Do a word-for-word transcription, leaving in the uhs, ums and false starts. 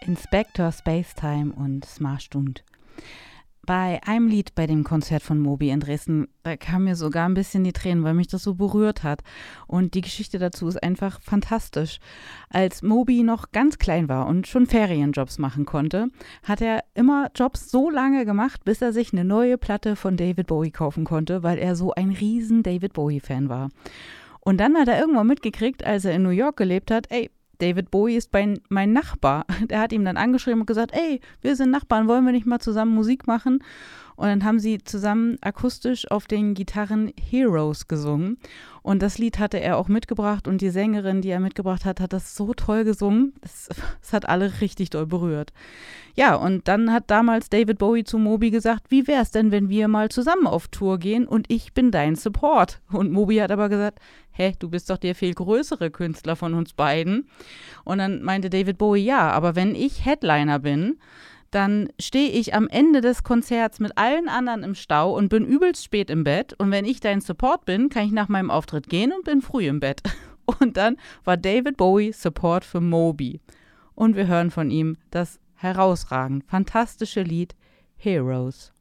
Inspector Spacetime und Smarstund. Bei einem Lied bei dem Konzert von Moby in Dresden, da kamen mir sogar ein bisschen die Tränen, weil mich das so berührt hat. Und die Geschichte dazu ist einfach fantastisch. Als Moby noch ganz klein war und schon Ferienjobs machen konnte, hat er immer Jobs so lange gemacht, bis er sich eine neue Platte von David Bowie kaufen konnte, weil er so ein riesen David Bowie-Fan war. Und dann hat er irgendwann mitgekriegt, als er in New York gelebt hat, ey, David Bowie ist mein, mein Nachbar. Der hat ihm dann angeschrieben und gesagt, ey, wir sind Nachbarn, wollen wir nicht mal zusammen Musik machen? Und dann haben sie zusammen akustisch auf den Gitarren Heroes gesungen. Und das Lied hatte er auch mitgebracht und die Sängerin, die er mitgebracht hat, hat das so toll gesungen. Es, es hat alle richtig doll berührt. Ja, und dann hat damals David Bowie zu Moby gesagt, wie wär's denn, wenn wir mal zusammen auf Tour gehen und ich bin dein Support? Und Moby hat aber gesagt, hä, du bist doch der viel größere Künstler von uns beiden. Und dann meinte David Bowie, ja, aber wenn ich Headliner bin, dann stehe ich am Ende des Konzerts mit allen anderen im Stau und bin übelst spät im Bett. Und wenn ich dein Support bin, kann ich nach meinem Auftritt gehen und bin früh im Bett. Und dann war David Bowie Support für Moby. Und wir hören von ihm das herausragend fantastische Lied Heroes.